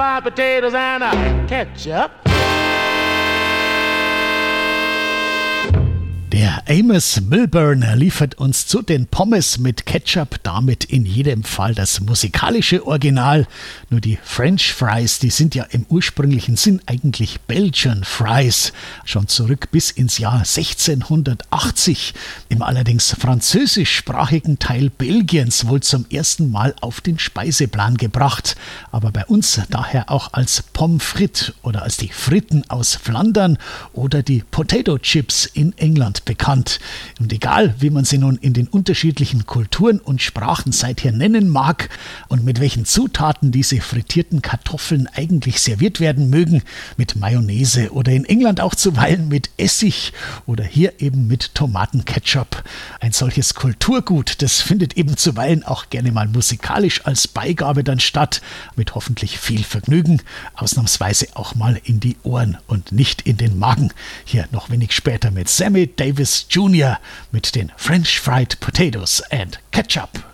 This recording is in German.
Potatoes and ketchup. Der Amos Milburn liefert uns zu den Pommes mit Ketchup damit in jedem Fall das musikalische Original. Nur die French Fries, die sind ja im ursprünglichen Sinn eigentlich Belgian Fries. Schon zurück bis ins Jahr 1680. Im allerdings französischsprachigen Teil Belgiens wohl zum ersten Mal auf den Speiseplan gebracht. Aber bei uns daher auch als Pommes frites oder als die Fritten aus Flandern oder die Potato Chips in England bekannt. Und egal, wie man sie nun in den unterschiedlichen Kulturen und Sprachen seither nennen mag und mit welchen Zutaten diese frittierten Kartoffeln eigentlich serviert werden mögen, mit Mayonnaise oder in England auch zuweilen mit Essig oder hier eben mit Tomatenketchup. Ein solches Kulturgut, das findet eben zuweilen auch gerne mal musikalisch als Beigabe dann statt, mit hoffentlich viel Vergnügen, ausnahmsweise auch mal in die Ohren und nicht in den Magen. Hier noch wenig später mit Sammy Davis Jr. mit den French Fried Potatoes and Ketchup.